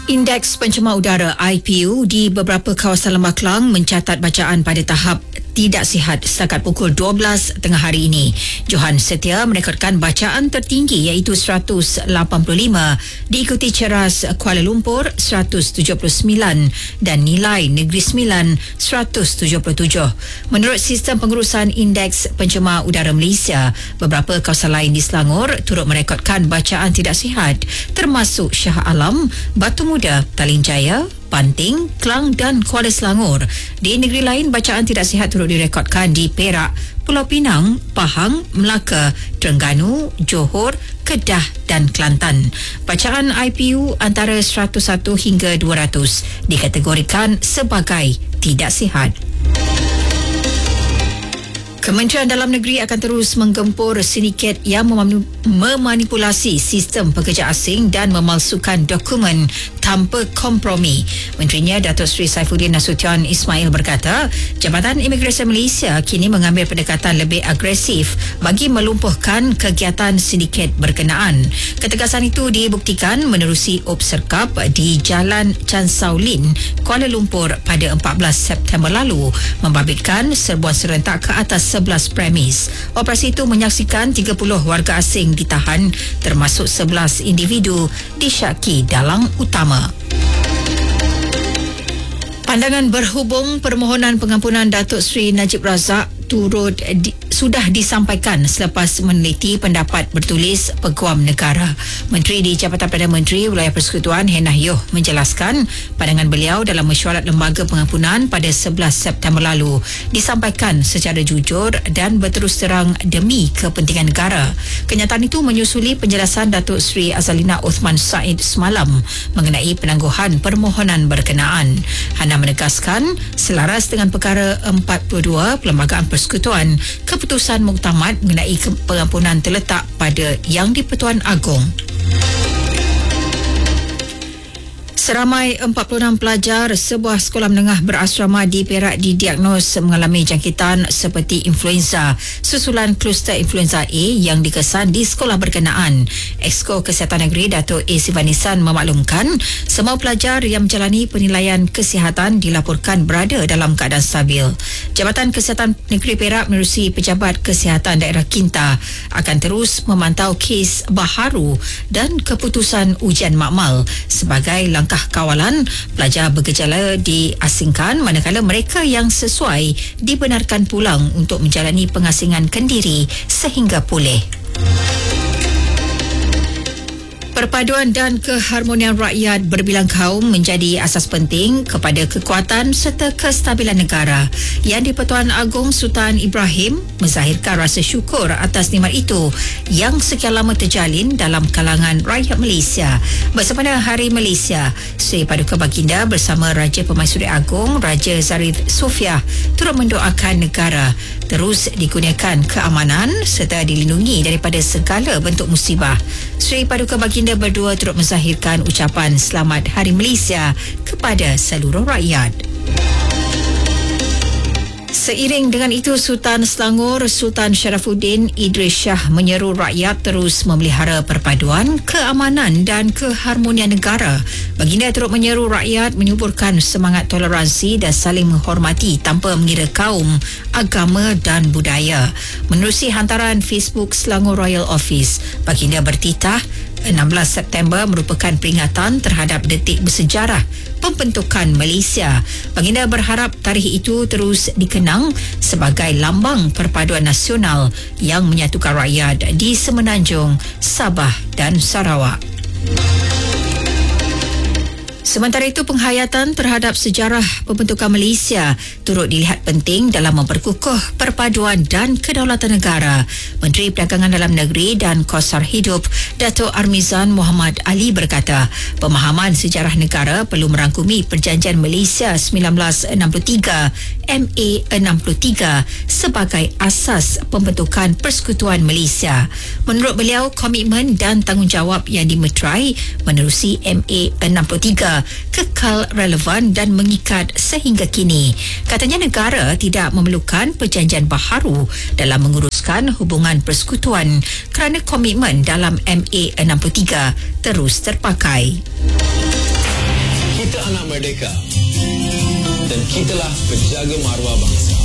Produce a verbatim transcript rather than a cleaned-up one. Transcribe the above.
Indeks Pencemar Udara I P U di beberapa kawasan Lembah Kelang mencatat bacaan pada tahap tidak sihat setakat pukul dua belas tengah hari ini. Johan Setia merekodkan bacaan tertinggi iaitu seratus lapan puluh lima, diikuti Ceras Kuala Lumpur seratus tujuh puluh sembilan dan Nilai Negeri Sembilan seratus tujuh puluh tujuh. Menurut Sistem Pengurusan Indeks Pencemar Udara Malaysia, beberapa kawasan lain di Selangor turut merekodkan bacaan tidak sihat termasuk Shah Alam, Batu Muda, Talin Jaya, Panting, Kelang dan Kuala Selangor. Di negeri lain, bacaan tidak sihat turut direkodkan di Perak, Pulau Pinang, Pahang, Melaka, Terengganu, Johor, Kedah dan Kelantan. Bacaan I P U antara seratus satu hingga dua ratus dikategorikan sebagai tidak sihat. Kementerian Dalam Negeri akan terus menggempur sindiket yang memanipulasi sistem pekerja asing dan memalsukan dokumen tanpa kompromi. Menterinya Datuk Seri Saifuddin Nasution Ismail berkata, Jabatan Imigresen Malaysia kini mengambil pendekatan lebih agresif bagi melumpuhkan kegiatan sindiket berkenaan. Ketegasan itu dibuktikan menerusi obserkap di Jalan Chan Saulin, Kuala Lumpur pada empat belas September lalu, membabitkan serbuan serentak ke atas sebelas premis. Operasi itu menyaksikan tiga puluh warga asing ditahan termasuk sebelas individu disyaki dalang utama. Pandangan berhubung permohonan pengampunan Datuk Seri Najib Razak turut di, sudah disampaikan selepas meneliti pendapat bertulis Peguam Negara. Menteri di Jabatan Perdana Menteri Wilayah Persekutuan Hennah Yoh menjelaskan pandangan beliau dalam mesyuarat lembaga pengampunan pada sebelas September lalu disampaikan secara jujur dan berterus terang demi kepentingan negara. Kenyataan itu menyusuli penjelasan Datuk Seri Azalina Uthman Said semalam mengenai penangguhan permohonan berkenaan. Hannah menegaskan selaras dengan perkara empat puluh dua Perlembagaan Persekutuan, keputusan muktamad mengenai pengampunan terletak pada Yang di-Pertuan Agong. Seramai empat puluh enam pelajar sebuah sekolah menengah berasrama di Perak didiagnos mengalami jangkitan seperti influenza susulan kluster influenza A yang dikesan di sekolah berkenaan. Exco Kesihatan Negeri Datuk A. Sivanisan memaklumkan semua pelajar yang menjalani penilaian kesihatan dilaporkan berada dalam keadaan stabil. Jabatan Kesihatan Negeri Perak menerusi Pejabat Kesihatan Daerah Kinta akan terus memantau kes baharu dan keputusan ujian makmal sebagai langkah kawalan pelajar bergejala diasingkan manakala mereka yang sesuai dibenarkan pulang untuk menjalani pengasingan kendiri sehingga pulih. Perpaduan dan keharmonian rakyat berbilang kaum menjadi asas penting kepada kekuatan serta kestabilan negara. Yang di-Pertuan Agong Sultan Ibrahim menzahirkan rasa syukur atas nikmat itu yang sekian lama terjalin dalam kalangan rakyat Malaysia. Bersempena Hari Malaysia, Sri Paduka Baginda bersama Raja Pemaisuri Agong Raja Zarif Sofia turut mendoakan negara terus dikurniakan keamanan serta dilindungi daripada segala bentuk musibah. Sri Paduka Baginda berdua turut menzahirkan ucapan Selamat Hari Malaysia kepada seluruh rakyat. Seiring dengan itu, Sultan Selangor Sultan Sharafuddin Idris Shah menyeru rakyat terus memelihara perpaduan, keamanan dan keharmonian negara. Baginda turut menyeru rakyat menyuburkan semangat toleransi dan saling menghormati tanpa mengira kaum, agama dan budaya. Menerusi hantaran Facebook Selangor Royal Office, Baginda bertitah enam belas September merupakan peringatan terhadap detik bersejarah pembentukan Malaysia. Baginda berharap tarikh itu terus dikenang sebagai lambang perpaduan nasional yang menyatukan rakyat di Semenanjung, Sabah dan Sarawak. Sementara itu, penghayatan terhadap sejarah pembentukan Malaysia turut dilihat penting dalam memperkukuh perpaduan dan kedaulatan negara. Menteri Perdagangan Dalam Negeri dan Kosar Hidup Dato' Armizan Muhammad Ali berkata, pemahaman sejarah negara perlu merangkumi Perjanjian Malaysia sembilan belas enam puluh tiga M A enam puluh tiga sebagai asas pembentukan Persekutuan Malaysia. Menurut beliau, komitmen dan tanggungjawab yang dimeterai menerusi M A enam puluh tiga kekal relevan dan mengikat sehingga kini. Katanya negara tidak memerlukan perjanjian baharu dalam menguruskan hubungan persekutuan kerana komitmen dalam M A enam puluh tiga terus terpakai. merdeka. Dan kitalah penjaga maruah bangsa.